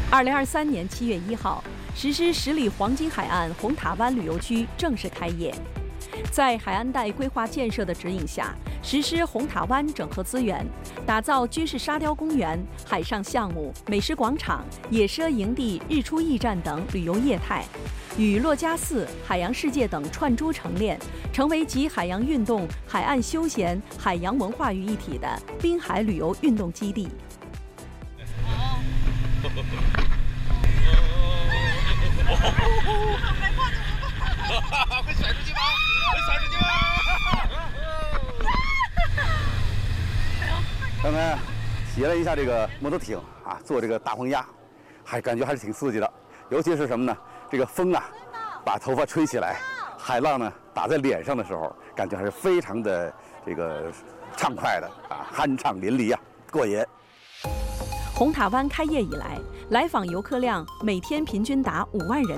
2023年7月1号，实施10里黄金海岸红塔湾旅游区正式开业。在海岸带规划建设的指引下，实施红塔湾整合资源，打造军事沙雕公园、海上项目、美食广场、野奢营地、日出驿站等旅游业态，与珞珈寺、海洋世界等串珠成链，成为集海洋运动、海岸休闲、海洋文化于一体的滨海旅游运动基地。 会甩出去吗？会甩出去吗？ 刚才骑了一下这个摩托艇啊，坐这个大黄鸭，感觉还是挺刺激的。尤其是什么呢？这个风啊，把头发吹起来，海浪呢打在脸上的时候，感觉还是非常的这个畅快的啊，酣畅淋漓啊，过瘾。 红塔湾开业以来，来访游客量每天平均达5万人。